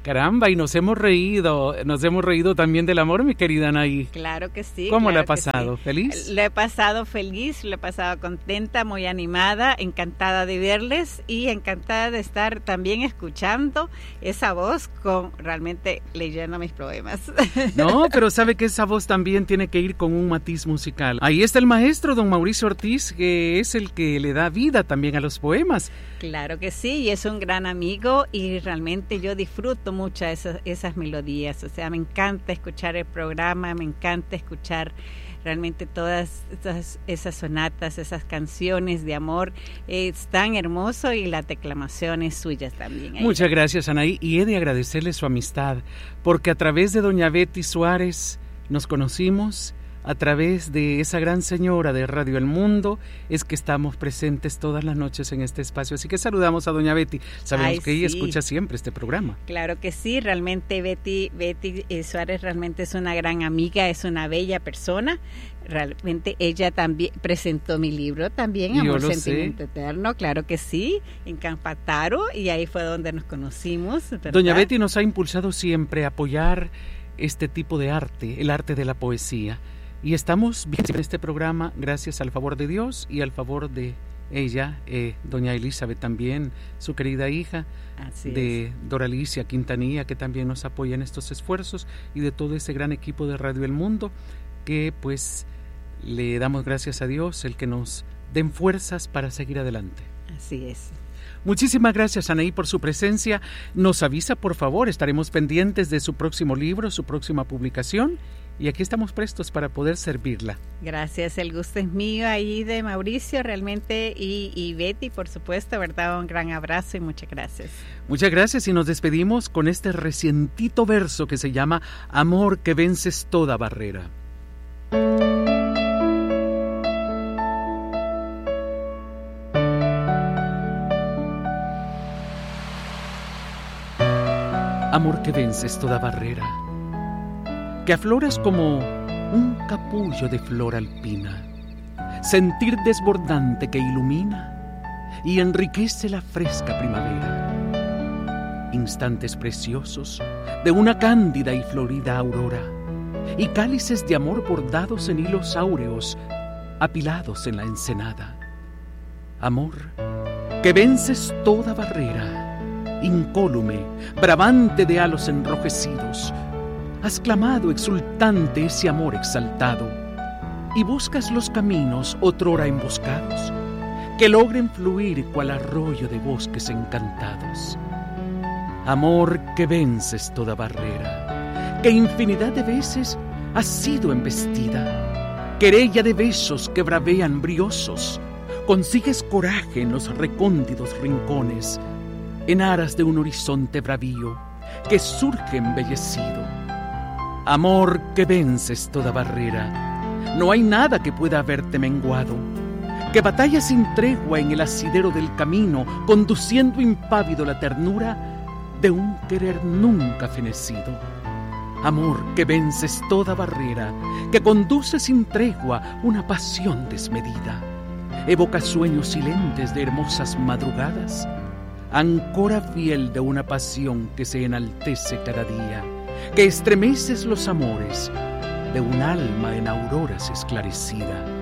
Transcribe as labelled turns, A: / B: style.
A: Caramba, y nos hemos reído también del amor, mi querida Anaí.
B: Claro que sí.
A: ¿Cómo
B: claro
A: le ha pasado?
B: Sí.
A: ¿Feliz?
B: Le he pasado feliz, le he pasado contenta, muy animada, encantada de verles y encantada de estar también escuchando esa voz con realmente leyendo mis poemas.
A: No, pero sabe que esa voz también tiene que ir con un matiz musical. Ahí está el maestro, don Mauricio Ortiz, que es el que le da vida también a los poemas.
B: Claro que sí, y es un gran amigo y realmente yo disfruto mucho esas melodías, o sea, me encanta escuchar el programa, me encanta escuchar realmente todas esas sonatas, esas canciones de amor, es tan hermoso y la declamación es suya también.
A: Muchas gracias, Anaí, y he de agradecerle su amistad, porque a través de doña Betty Suárez nos conocimos. A través de esa gran señora de Radio El Mundo es que estamos presentes todas las noches en este espacio. Así que saludamos a doña Betty. Sabemos que ella escucha siempre este programa.
B: Claro que sí, realmente Betty Suárez realmente es una gran amiga, es una bella persona. Realmente ella también presentó mi libro también, Amor, Sentimiento Eterno, claro que sí, en Campataro, y ahí fue donde nos conocimos, ¿verdad?
A: Doña Betty nos ha impulsado siempre a apoyar este tipo de arte, el arte de la poesía. Y estamos bien en este programa gracias al favor de Dios y al favor de ella, doña Elizabeth también, su querida hija, de Doralicia Quintanilla, que también nos apoya en estos esfuerzos, y de todo ese gran equipo de Radio El Mundo, que pues le damos gracias a Dios, el que nos den fuerzas para seguir adelante.
B: Así es.
A: Muchísimas gracias, Anaí, por su presencia. Nos avisa, por favor, estaremos pendientes de su próximo libro, su próxima publicación, y aquí estamos prestos para poder servirla.
B: Gracias, el gusto es mío ahí de Mauricio, realmente, y Betty, por supuesto, ¿verdad? Un gran abrazo y muchas gracias.
A: Muchas gracias, y nos despedimos con este recientito verso que se llama Amor que vences toda barrera. Amor que vences toda barrera, que afloras como un capullo de flor alpina, sentir desbordante que ilumina y enriquece la fresca primavera, instantes preciosos de una cándida y florida aurora, y cálices de amor bordados en hilos áureos, apilados en la ensenada. Amor que vences toda barrera, incólume, bravante de halos enrojecidos, has clamado exultante ese amor exaltado, y buscas los caminos otrora emboscados, que logren fluir cual arroyo de bosques encantados. Amor que vences toda barrera, que infinidad de veces has sido embestida, querella de besos que bravean briosos, consigues coraje en los recónditos rincones, en aras de un horizonte bravío que surge embellecido. Amor que vences toda barrera, no hay nada que pueda haberte menguado, que batalla sin tregua en el asidero del camino, conduciendo impávido la ternura de un querer nunca fenecido. Amor que vences toda barrera, que conduce sin tregua una pasión desmedida, evoca sueños silentes de hermosas madrugadas, ancora fiel de una pasión que se enaltece cada día, que estremeces los amores de un alma en auroras esclarecida.